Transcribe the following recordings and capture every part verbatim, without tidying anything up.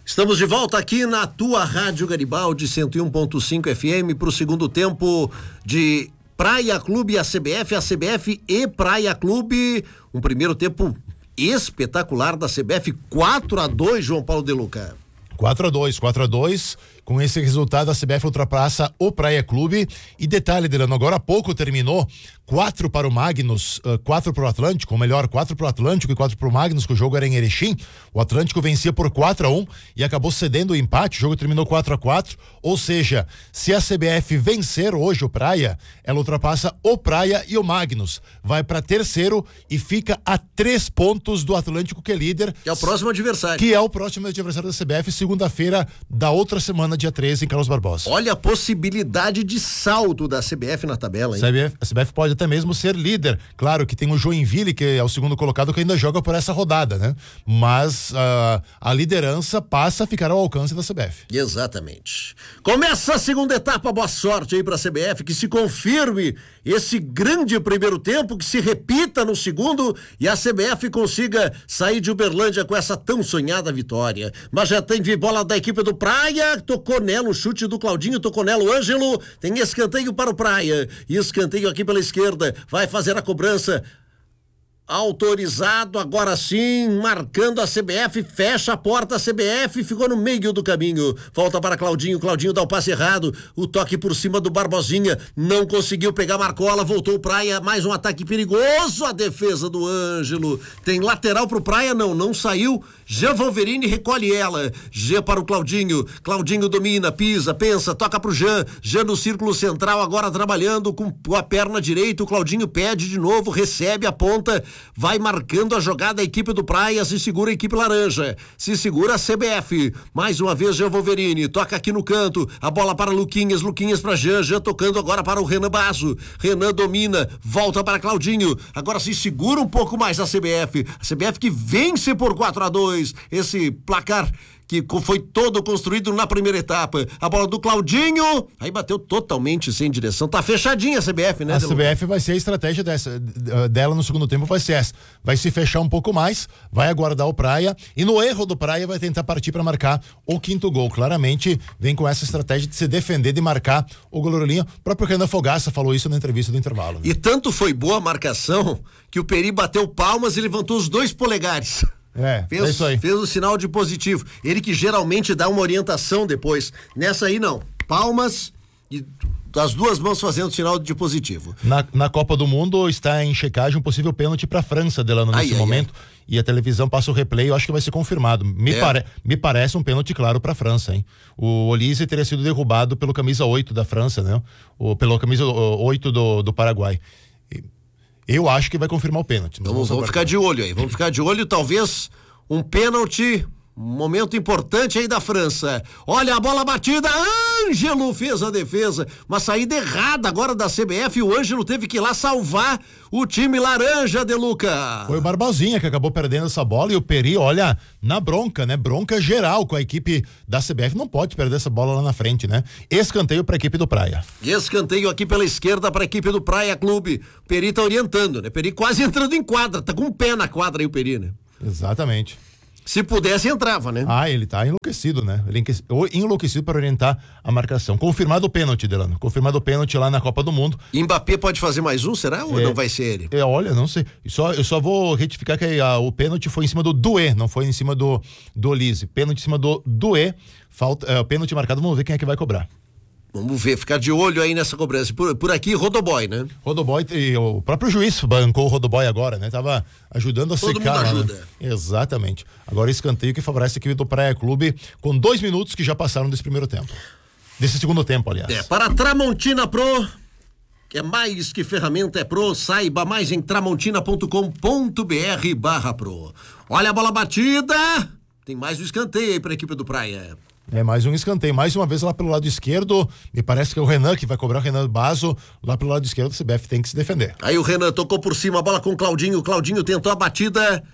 Estamos de volta aqui na tua Rádio Garibaldi cento e um ponto cinco F M para o segundo tempo de Praia Clube e a C B F, a C B F e Praia Clube. Um primeiro tempo espetacular da C B F, quatro a dois, João Paulo De Luca. quatro a dois, quatro a dois. Com esse resultado, a C B F ultrapassa o Praia Clube. E detalhe, Delano, agora há pouco terminou quatro para o Magnus, uh, quatro para o Atlântico, ou melhor, quatro para o Atlântico e quatro para o Magnus, que o jogo era em Erechim. O Atlântico vencia por quatro a um e acabou cedendo o empate. O jogo terminou quatro a quatro. Ou seja, se a C B F vencer hoje o Praia, ela ultrapassa o Praia e o Magnus. Vai para terceiro e fica a três pontos do Atlântico, que é líder. Que é o próximo adversário. Que é o próximo adversário da C B F, segunda-feira da outra semana, dia treze, em Carlos Barbosa. Olha a possibilidade de salto da C B F na tabela, hein? C B F, a C B F pode até mesmo ser líder. Claro que tem o Joinville, que é o segundo colocado, que ainda joga por essa rodada, né? Mas uh, a liderança passa a ficar ao alcance da C B F. Exatamente. Começa a segunda etapa, boa sorte aí pra C B F, que se confirme esse grande primeiro tempo, que se repita no segundo e a C B F consiga sair de Uberlândia com essa tão sonhada vitória. Mas já tem bola da equipe do Praia, tocou nela o chute do Claudinho, tocou nela o Ângelo, tem escanteio para o Praia, e escanteio aqui pela esquerda, vai fazer a cobrança. Autorizado, agora sim, marcando a C B F, fecha a porta, a C B F ficou no meio do caminho, volta para Claudinho, Claudinho dá o passe errado, o toque por cima do Barbosinha, não conseguiu pegar Marcola, voltou o Praia, mais um ataque perigoso, a defesa do Ângelo, tem lateral pro Praia, não, não saiu, Jean Wolverine recolhe ela, Jean para o Claudinho, Claudinho domina, pisa, pensa, toca pro Jean, Jean no círculo central, agora trabalhando com a perna direita, o Claudinho pede de novo, recebe a ponta, vai marcando a jogada a equipe do Praia, se segura a equipe laranja, se segura a C B F, mais uma vez Jean Wolverine, toca aqui no canto, a bola para Luquinhas, Luquinhas para Jean, Jean tocando agora para o Renan Basso, Renan domina, volta para Claudinho, agora se segura um pouco mais a C B F, a C B F que vence por quatro a dois, esse placar que foi todo construído na primeira etapa. A bola do Claudinho, aí bateu totalmente sem direção. Tá fechadinha a C B F, né? A C B F vai ser a estratégia dessa, dela no segundo tempo, vai ser essa. Vai se fechar um pouco mais, vai aguardar o Praia e no erro do Praia vai tentar partir para marcar o quinto gol. Claramente vem com essa estratégia de se defender, de marcar o goleiro linha. O próprio Renan Fogaça falou isso na entrevista do intervalo. Né? E tanto foi boa a marcação que o Peri bateu palmas e levantou os dois polegares. É, fez, é isso aí. Fez o sinal de positivo. Ele que geralmente dá uma orientação depois. Nessa aí não. Palmas e as duas mãos fazendo sinal de positivo. Na, na Copa do Mundo está em checagem um possível pênalti para a França, Delano, nesse ai, momento. Ai, ai. E a televisão passa o replay, eu acho que vai ser confirmado. Me, é. pare, me parece um pênalti claro para a França, hein? O Olise teria sido derrubado pelo camisa oito da França, né? O, pelo camisa oito do, do Paraguai. Eu acho que vai confirmar o pênalti. Então vamos, vamos ficar de olho aí, vamos ficar de olho, talvez um pênalti, um momento importante aí da França. Olha a bola batida, Ângelo fez a defesa, uma saída errada agora da C B F, o Ângelo teve que ir lá salvar o time laranja, De Luca. Foi o Barbosinha que acabou perdendo essa bola e o Peri, olha, na bronca, né? Bronca geral com a equipe da C B F, não pode perder essa bola lá na frente, né? Escanteio para a equipe do Praia. Escanteio aqui pela esquerda para a equipe do Praia Clube. O Peri tá orientando, né? Peri quase entrando em quadra, tá com um pé na quadra aí o Peri, né? Exatamente. Se pudesse, entrava, né? Ah, ele tá enlouquecido, né? Ele enlouquecido para orientar a marcação. Confirmado o pênalti, Delano. Confirmado o pênalti lá na Copa do Mundo. Mbappé pode fazer mais um, será? Ou é, não vai ser ele? É, olha, não sei. Só, eu só vou retificar que a, o pênalti foi em cima do Doué, não foi em cima do, do Olise. Pênalti em cima do Doué. Falta, é, pênalti marcado, vamos ver quem é que vai cobrar. Vamos ver, ficar de olho aí nessa cobrança. Por, por aqui, Rodoboy, né? Rodoboy, e o próprio juiz bancou o Rodoboy agora, né? Tava ajudando a Todo secar. Todo mundo ajuda. Né? Exatamente. Agora escanteio que favorece a equipe do Praia Clube com dois minutos que já passaram desse primeiro tempo. Desse segundo tempo, aliás. É, para a Tramontina Pro, que é mais que ferramenta, é Pro, saiba mais em tramontina ponto com ponto br barra Pro. Olha a bola batida, tem mais um escanteio aí para a equipe do Praia. É mais um escanteio, mais uma vez lá pelo lado esquerdo, me parece que é o Renan que vai cobrar, o Renan Basso, lá pelo lado esquerdo, o C B F tem que se defender. Aí o Renan tocou por cima, a bola com o Claudinho, o Claudinho tentou a batida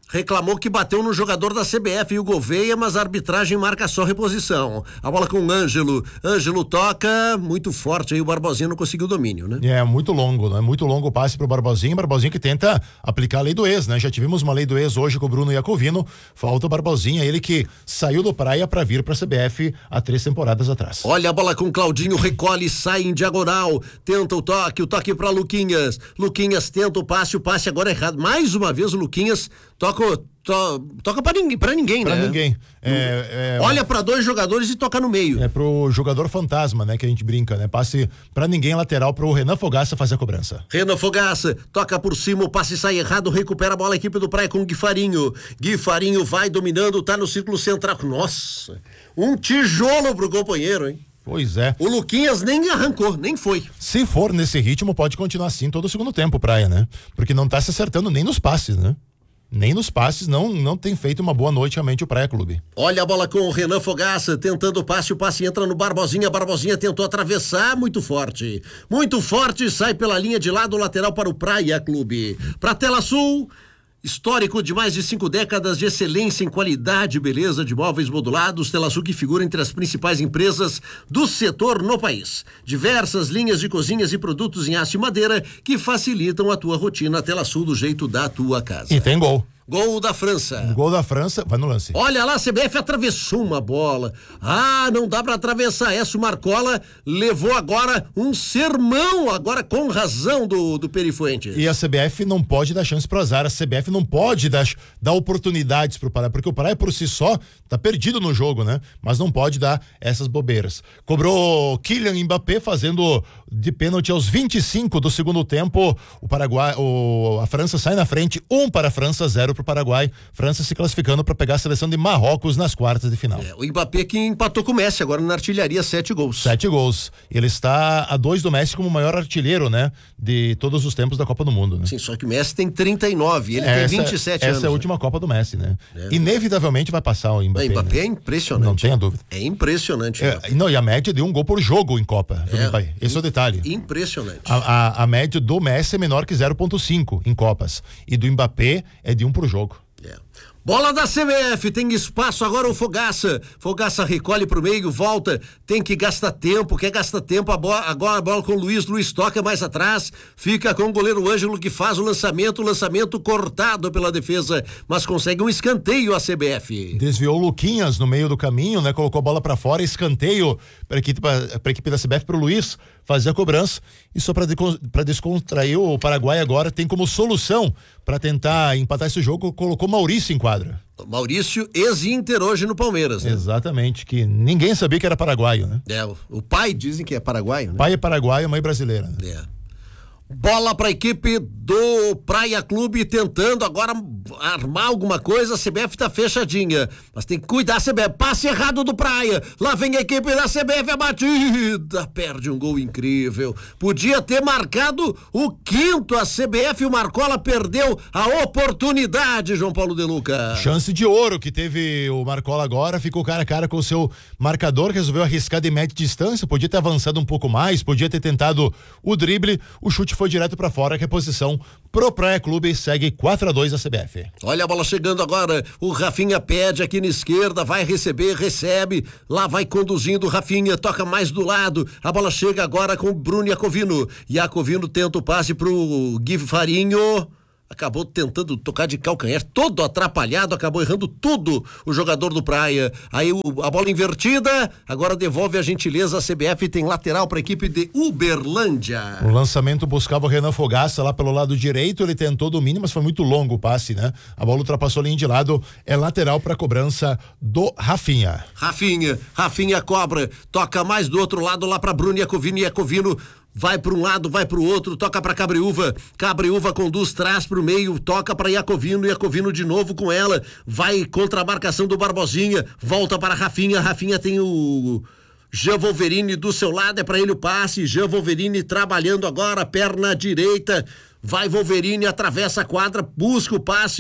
reclamou que bateu no jogador da C B F e o Gouveia, mas a arbitragem marca só reposição. A bola com o Ângelo. Ângelo toca muito forte aí, o Barbosinha não conseguiu domínio, né? É, muito longo, né? Muito longo o passe pro Barbosinha. Barbosinha que tenta aplicar a lei do ex, né? Já tivemos uma lei do ex hoje com o Bruno Iacovino. Falta o Barbosinha, ele que saiu do Praia pra vir pra C B F há três temporadas atrás. Olha a bola com o Claudinho, recolhe, sai em diagonal, tenta o toque, o toque pra Luquinhas. Luquinhas tenta o passe, o passe agora é errado. Mais uma vez o Luquinhas toca, to, toca pra ninguém, pra ninguém, pra né? Pra ninguém. É, é, Olha pra dois jogadores e toca no meio. É pro jogador fantasma, né? Que a gente brinca, né? Passe pra ninguém, lateral pro Renan Fogaça fazer a cobrança. Renan Fogaça, toca por cima, o passe sai errado, recupera a bola a equipe do Praia com o Guifarinho. Guifarinho vai dominando, tá no círculo central. Nossa, um tijolo pro companheiro, hein? Pois é. O Luquinhas nem arrancou, nem foi. Se for nesse ritmo, pode continuar assim todo o segundo tempo, Praia, né? Porque não tá se acertando nem nos passes, né? Nem nos passes, não, não tem feito uma boa noite realmente o Praia Clube. Olha a bola com o Renan Fogaça, tentando o passe, o passe entra no Barbosinha, Barbosinha tentou atravessar, muito forte. Muito forte, sai pela linha de lado, lateral para o Praia Clube. Pra Tela Sul, histórico de mais de cinco décadas de excelência em qualidade e beleza de móveis modulados, Tela Sul que figura entre as principais empresas do setor no país. Diversas linhas de cozinhas e produtos em aço e madeira que facilitam a tua rotina. Tela Sul do jeito da tua casa. E tem gol. Gol da França. O gol da França, vai no lance. Olha lá, a C B F atravessou uma bola. Ah, não dá pra atravessar essa. O Marcola levou agora um sermão, agora com razão do, do Perifuentes. E a C B F não pode dar chance pro azar. A C B F não pode dar, dar oportunidades pro Pará, porque o Pará por si só tá perdido no jogo, né? Mas não pode dar essas bobeiras. Cobrou Kylian Mbappé fazendo de pênalti aos vinte e cinco do segundo tempo. O Paraguai, o, a França sai na frente, um para a França, zero pro Paraguai. França se classificando para pegar a seleção de Marrocos nas quartas de final. É, o Mbappé que empatou com o Messi agora na artilharia, sete gols. Sete gols. Ele está a dois do Messi como o maior artilheiro, né? De todos os tempos da Copa do Mundo, né? Sim, só que o Messi tem trinta e nove, ele essa, tem vinte e sete essa anos. Essa é a última né? Copa do Messi, né? É. Inevitavelmente vai passar o Mbappé. O Mbappé né? é impressionante. Não tenha dúvida. É impressionante. É, não, e a média de um gol por jogo em Copa do é, Mbappé. Esse é o detalhe. Impressionante. A, a, a média do Messi é menor que zero ponto cinco em Copas. E do Mbappé é de um por jogo. É. Bola da C B F, tem espaço agora o Fogaça. Fogaça recolhe pro meio, volta, tem que gastar tempo, quer gastar tempo, a bola, agora a bola com o Luiz, Luiz toca mais atrás, fica com o goleiro Ângelo que faz o lançamento, lançamento cortado pela defesa, mas consegue um escanteio a C B F. Desviou o Luquinhas no meio do caminho, né? Colocou a bola pra fora, escanteio pra equipe, pra, pra equipe da C B F pro Luiz fazer a cobrança. E só pra, de, pra descontrair o Paraguai agora, tem como solução pra tentar empatar esse jogo, colocou Maurício em quadra. Maurício, ex-Inter hoje no Palmeiras, né? Exatamente, que ninguém sabia que era paraguaio, né? É, o, o pai dizem que é paraguaio, né? Pai é paraguaio, mãe brasileira. Né? É. Bola para a equipe do Praia Clube tentando agora armar alguma coisa, a C B F tá fechadinha, mas tem que cuidar a C B F, passe errado do Praia, lá vem a equipe da C B F, a batida, perde um gol incrível, podia ter marcado o quinto, a C B F, o Marcola perdeu a oportunidade, João Paulo De Luca. Chance de ouro que teve o Marcola agora, ficou cara a cara com o seu marcador, resolveu arriscar de média distância, podia ter avançado um pouco mais, podia ter tentado o drible, o chute foi direto pra fora, reposição pro Praia Clube, segue quatro a dois a C B F. Olha a bola chegando agora, o Rafinha pede aqui na esquerda, vai receber, recebe, lá vai conduzindo o Rafinha, toca mais do lado, a bola chega agora com o Bruno Iacovino, Iacovino tenta o passe pro Gui Farinho, acabou tentando tocar de calcanhar, todo atrapalhado, acabou errando tudo o jogador do Praia. Aí o, a bola invertida, agora devolve a gentileza, a C B F tem lateral para a equipe de Uberlândia. O lançamento buscava o Renan Fogaça lá pelo lado direito, ele tentou domínio, mas foi muito longo o passe, né? A bola ultrapassou a linha de lado, é lateral para cobrança do Rafinha. Rafinha, Rafinha cobra, toca mais do outro lado lá para Bruno Iacovino, Iacovino vai para um lado, vai para o outro, toca para Cabriúva, Cabriúva conduz, traz para o meio, toca para Iacovino, Iacovino de novo com ela, vai contra a marcação do Barbosinha, volta para Rafinha, Rafinha tem o Jean Wolverine do seu lado, é para ele o passe, Jean Wolverine trabalhando agora, perna direita, vai Wolverine, atravessa a quadra, busca o passe,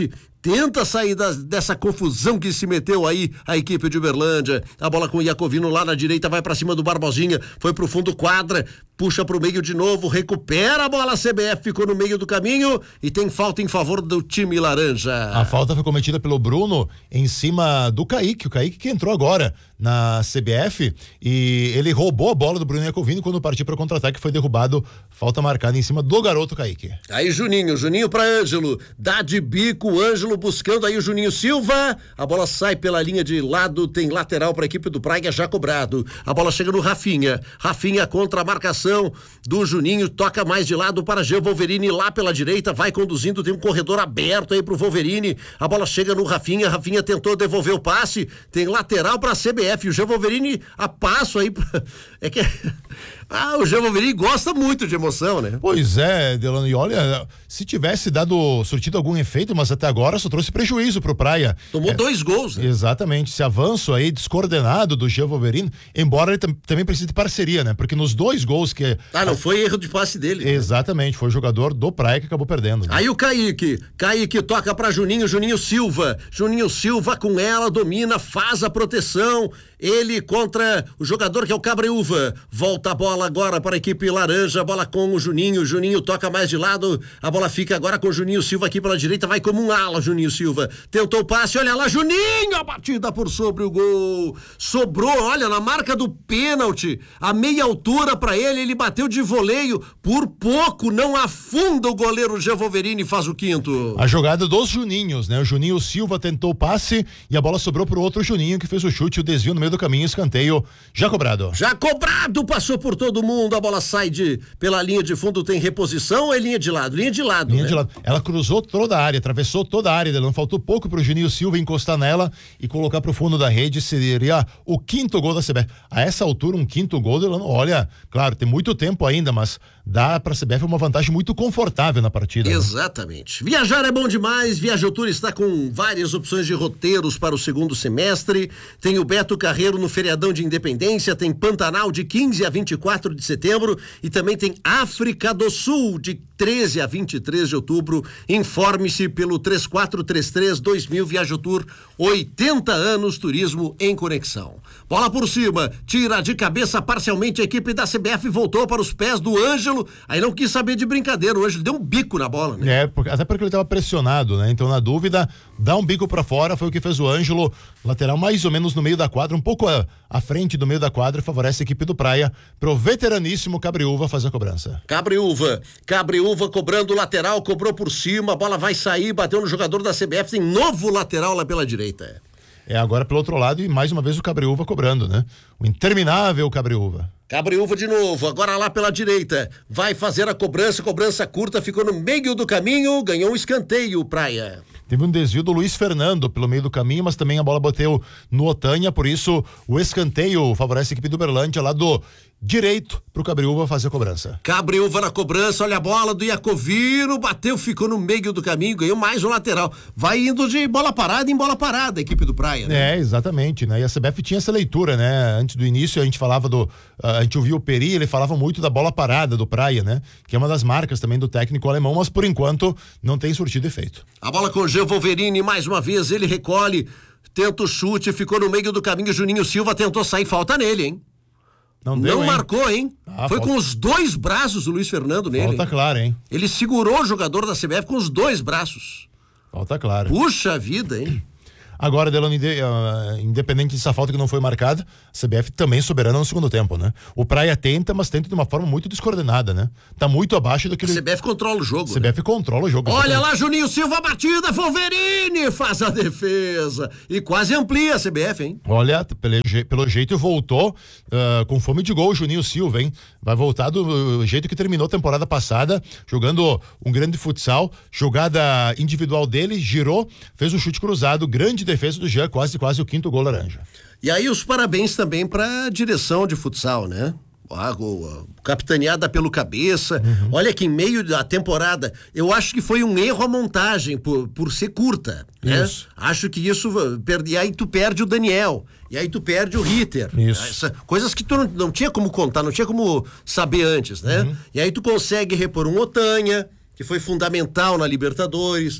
tenta sair da, dessa confusão que se meteu aí a equipe de Uberlândia. A bola com o Iacovino lá na direita, vai pra cima do Barbosinha, foi pro fundo quadra, puxa pro meio de novo, recupera a bola, a C B F ficou no meio do caminho e tem falta em favor do time laranja. A falta foi cometida pelo Bruno em cima do Kaique, o Kaique que entrou agora na C B F e ele roubou a bola do Bruno Iacovino quando partiu para o contra-ataque, foi derrubado, falta marcada em cima do garoto Kaique. Aí Juninho, Juninho pra Ângelo, dá de bico, Ângelo buscando aí o Juninho Silva, a bola sai pela linha de lado, tem lateral para a equipe do Praia já cobrado, a bola chega no Rafinha, Rafinha contra a marcação do Juninho, toca mais de lado para Geo Wolverine lá pela direita, vai conduzindo, tem um corredor aberto aí pro Wolverine, a bola chega no Rafinha, Rafinha tentou devolver o passe, tem lateral pra C B F, o Geo Wolverine a passo aí, pra... é que... Ah, o Geo Wolverine gosta muito de emoção, né? Pois é, Delano, e olha, se tivesse dado, surtido algum efeito, mas até agora só trouxe prejuízo pro Praia. Tomou é, dois gols, né? Exatamente, esse avanço aí descoordenado do Geo Wolverine, embora ele tam, também precise de parceria, né? Porque nos dois gols que... Ah, não foi erro de passe dele. Né? Exatamente, foi o jogador do Praia que acabou perdendo. Né? Aí o Kaique, Kaique toca pra Juninho, Juninho Silva, Juninho Silva com ela, domina, faz a proteção, ele contra o jogador que é o Cabreúva, volta a bola agora para a equipe laranja, a bola com o Juninho, Juninho toca mais de lado, a bola fica agora com o Juninho Silva aqui pela direita, vai como um ala, Juninho Silva, tentou o passe, olha lá, Juninho, a batida por sobre o gol, sobrou, olha, na marca do pênalti, a meia altura para ele, ele bateu de voleio, por pouco não afunda o goleiro Geo Wolverine e faz o quinto. A jogada dos Juninhos, né? O Juninho Silva tentou o passe e a bola sobrou pro outro Juninho que fez o chute, o desvio no meio do caminho, escanteio, já cobrado. Já cobrado, passou por todo mundo, a bola sai de, pela linha de fundo, tem reposição ou é linha de lado? Linha de lado, Linha né? de lado. Ela cruzou toda a área, atravessou toda a área, não faltou pouco pro Juninho Silva encostar nela e colocar pro fundo da rede, seria o quinto gol da C B F. A essa altura, um quinto gol, olha, claro, tem muito tempo ainda, mas dá pra C B F uma vantagem muito confortável na partida. Exatamente. Né? Viajar é bom demais, Viajotour está com várias opções de roteiros para o segundo semestre, tem o Beto Carreiro no feriadão de Independência, tem Pantanal de quinze a vinte e quatro de setembro e também tem África do Sul de treze a vinte e três de outubro. Informe-se pelo três quatro três três dois mil. Viajotour, oitenta anos, turismo em conexão. Bola por cima, tira de cabeça parcialmente a equipe da C B F, voltou para os pés do Ângelo, aí não quis saber de brincadeira, o Ângelo deu um bico na bola, né? É, porque, até porque ele estava pressionado, né? Então, na dúvida, dá um bico para fora, foi o que fez o Ângelo, lateral mais ou menos no meio da quadra, um pouco à, à frente do meio da quadra, favorece a equipe do Praia, pro veteraníssimo Cabreúva fazer a cobrança. Cabreúva, Cabreúva cobrando o lateral, cobrou por cima, a bola vai sair, bateu no jogador da C B F, tem novo lateral lá pela direita. É agora pelo outro lado e mais uma vez o Cabreúva cobrando, né? O interminável Cabreúva. Cabreúva de novo, agora lá pela direita, vai fazer a cobrança, cobrança curta, ficou no meio do caminho, ganhou um escanteio, Praia. Teve um desvio do Luiz Fernando pelo meio do caminho, mas também a bola bateu no Otanha, por isso o escanteio favorece a equipe do Uberlândia lá do direito pro Cabreúva fazer a cobrança. Cabreúva na cobrança, olha a bola do Iacovino, bateu, ficou no meio do caminho, ganhou mais um lateral. Vai indo de bola parada em bola parada a equipe do Praia, né? É, exatamente, né? E a C B F tinha essa leitura, né? Antes do início a gente falava do, a gente ouviu o Peri, ele falava muito da bola parada do Praia, né? Que é uma das marcas também do técnico alemão, mas por enquanto não tem surtido efeito. A bola com o Geo Wolverine, mais uma vez ele recolhe, tenta o chute, ficou no meio do caminho, Juninho Silva tentou sair, falta nele, hein? Não, deu, não hein? marcou, hein? Ah, Foi falta... com os dois braços o Luiz Fernando nele. Falta hein? claro, hein? Ele segurou o jogador da C B F com os dois braços. Falta claro. Puxa vida, hein? Agora, Delano, uh, independente dessa falta que não foi marcada, a C B F também soberana no segundo tempo, né? O Praia tenta, mas tenta de uma forma muito descoordenada, né? Tá muito abaixo do que... A C B F controla o jogo. A C B F né? controla o jogo. Olha lá, Juninho Silva, batida, Wolverine faz a defesa e quase amplia a C B F, hein? Olha, pelo, pelo jeito voltou uh, com fome de gol o Juninho Silva, hein? Vai voltar do uh, jeito que terminou a temporada passada, jogando um grande futsal, jogada individual dele, girou, fez um chute cruzado, grande defesa do Jean, quase, quase o quinto gol laranja. E aí os parabéns também para a direção de futsal, né? A, a, capitaneada pelo Cabeça. Uhum. Olha que em meio da temporada, eu acho que foi um erro a montagem por, por ser curta, né? Isso. Acho que isso, e aí tu perde o Daniel, e aí tu perde o Ritter. Isso. Essa, coisas que tu não, não tinha como contar, não tinha como saber antes, né? Uhum. E aí tu consegue repor um Otanha, que foi fundamental na Libertadores.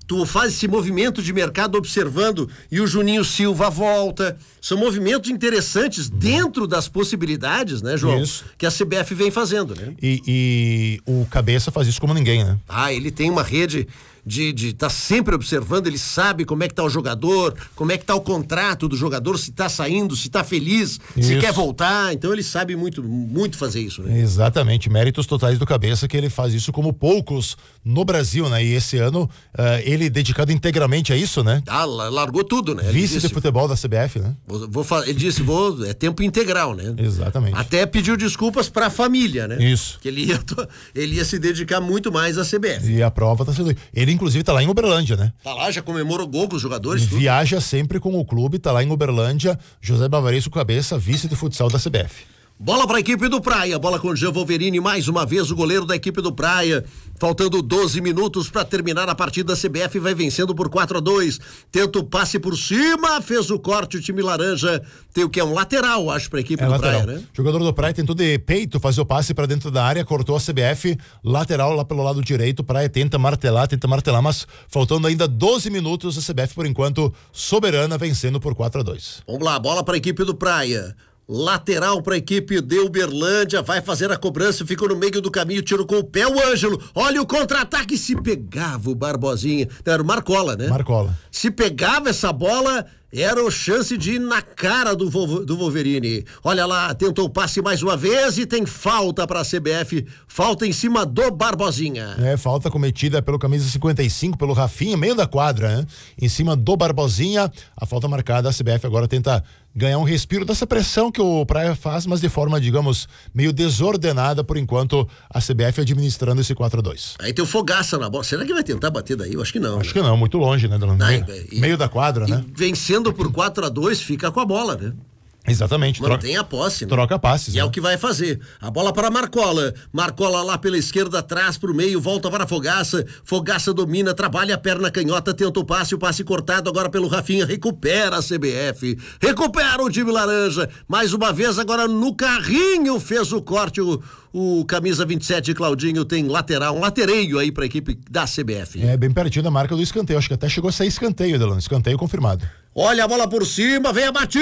tu faz esse movimento de mercado observando e o Juninho Silva volta. São movimentos interessantes dentro das possibilidades, né, João? Isso. Que a C B F vem fazendo, né? E, e o Cabeça faz isso como ninguém, né? Ah, ele tem uma rede de de tá sempre observando, ele sabe como é que tá o jogador, como é que tá o contrato do jogador, se tá saindo, se tá feliz, Isso. se quer voltar, então ele sabe muito, muito fazer isso, né? Exatamente, méritos totais do Cabeça, que ele faz isso como poucos no Brasil, né? E esse ano, uh, ele dedicado integralmente a isso, né? Ah, largou tudo, né? Ele Vice disse, de futebol da C B F, né? Vou, vou, fa- ele disse, vou, é tempo integral, né? Exatamente. Até pediu desculpas pra família, né? Isso. Que ele ia, to- ele ia se dedicar muito mais à C B F. E a prova tá sendo. Ele, inclusive, tá lá em Uberlândia, né? Tá lá, já comemorou gol com os jogadores, tudo. Viaja sempre com o clube, tá lá em Uberlândia. José Bavarense, o Cabeça, vice de futsal da C B F. Bola para a equipe do Praia, bola com o Jean Wolverine, mais uma vez o goleiro da equipe do Praia, faltando doze minutos para terminar a partida, a C B F vai vencendo por quatro a dois, tenta o passe por cima, fez o corte, o time laranja tem o que é um lateral, acho, para a equipe É do lateral. Praia, né? O jogador do Praia tentou de peito fazer o passe para dentro da área, cortou a C B F, lateral lá pelo lado direito, Praia tenta martelar, tenta martelar, mas faltando ainda doze minutos, a C B F por enquanto soberana, vencendo por quatro a dois. Vamos lá, bola para a equipe do Praia. Lateral para a equipe de Uberlândia, vai fazer a cobrança, ficou no meio do caminho, tirou com o pé o Ângelo, olha o contra-ataque, se pegava o Barbosinha, era o Marcola, né? Marcola. Se pegava essa bola, era a chance de ir na cara do, Vo- do Wolverine. Olha lá, tentou o passe mais uma vez e tem falta para a C B F, falta em cima do Barbosinha. É, falta cometida pelo camisa cinquenta e cinco, pelo Rafinha, meio da quadra, né? Em cima do Barbosinha, a falta marcada, a C B F agora tenta ganhar um respiro dessa pressão que o Praia faz, mas de forma, digamos, meio desordenada, por enquanto, a C B F administrando esse quatro a dois. Aí tem o Fogaça na bola, será que vai tentar bater daí? Eu acho que não. Acho que não, muito longe, né? Meio, Não, e- meio da quadra, E né? vencendo por quatro a dois, fica com a bola, né? Exatamente. Troca, Mantém a posse, né? troca passes. E é né? o que vai fazer. A bola para Marcola. Marcola lá pela esquerda, atrás pro meio, volta para Fogaça. Fogaça domina, trabalha a perna canhota, tenta o passe, o passe cortado agora pelo Rafinha. Recupera a C B F. Recupera o time laranja. Mais uma vez, agora no carrinho fez o corte. O, o camisa vinte e sete, Claudinho, tem lateral, um latereio aí pra equipe da C B F. É bem pertinho da marca do escanteio. Acho que até chegou a sair escanteio, Delano. Escanteio confirmado. Olha a bola por cima, vem a batida!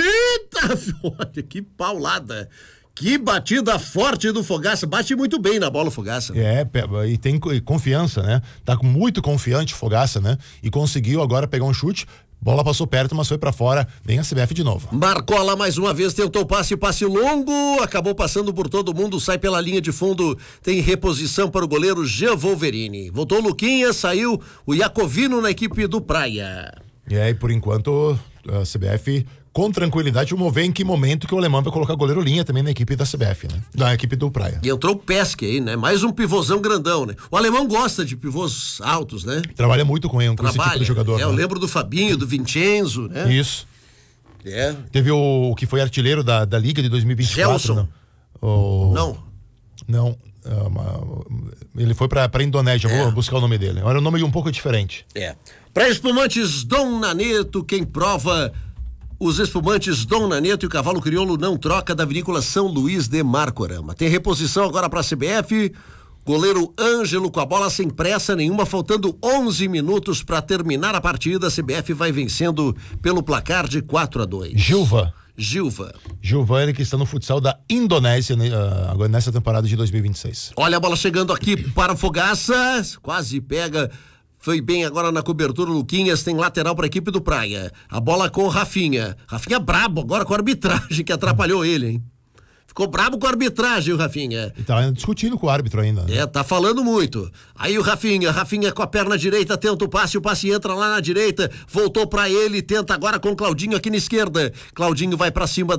Olha que paulada! Que batida forte do Fogaça, bate muito bem na bola o Fogaça. É, pe- e tem co- e confiança, né? Tá muito confiante o Fogaça, né? E conseguiu agora pegar um chute. Bola passou perto, mas foi pra fora. Vem a C B F de novo. Marcola mais uma vez tentou o passe, passe longo, acabou passando por todo mundo, sai pela linha de fundo, tem reposição para o goleiro Jean Wolverine. Voltou o Luquinha, saiu o Iacovino na equipe do Praia. E aí, por enquanto, a C B F com tranquilidade, vamos ver em que momento que o alemão vai colocar goleiro linha também na equipe da C B F, né? Da equipe do Praia. E entrou o Pesque aí, né? Mais um pivôzão grandão, né? O alemão gosta de pivôs altos, né? Trabalha muito com, com esse Trabalha. tipo de jogador. É, eu né? lembro do Fabinho, do Vincenzo, né? Isso. É. Teve o, o que foi artilheiro da, da Liga de dois mil e vinte e quatro. Gelson. Não. O, Não. Não. é uma- ele foi pra, pra Indonésia, É. vou buscar o nome dele. Era um nome um pouco diferente. É. Para espumantes Dom Naneto, quem prova os espumantes Dom Naneto e o cavalo crioulo não troca da vinícola São Luís de Marcorama. Tem reposição agora para a C B F. Goleiro Ângelo com a bola sem pressa nenhuma, faltando onze minutos para terminar a partida. A C B F vai vencendo pelo placar de quatro a dois. Gilva. Gilva. Giovanni, que está no futsal da Indonésia, né, ah, agora nessa temporada de dois mil e vinte e seis. Olha a bola chegando aqui para o Fogaça, quase pega, foi bem agora na cobertura, o Luquinhas tem lateral para a equipe do Praia, a bola com o Rafinha, Rafinha brabo agora com a arbitragem que atrapalhou ele, hein? Ficou brabo com a arbitragem o Rafinha. E tá discutindo com o árbitro ainda. Né? É, tá falando muito. Aí o Rafinha, Rafinha com a perna direita, tenta o passe, o passe entra lá na direita, voltou pra ele, tenta agora com o Claudinho aqui na esquerda. Claudinho vai pra cima